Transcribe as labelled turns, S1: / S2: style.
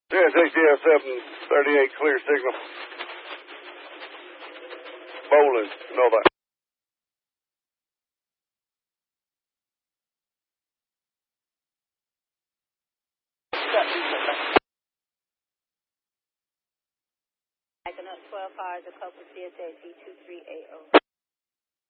S1: Yes, HDF 738, clear signal. Bowling, Nova.
S2: Backing up 12 cars, a couple CSA 2380.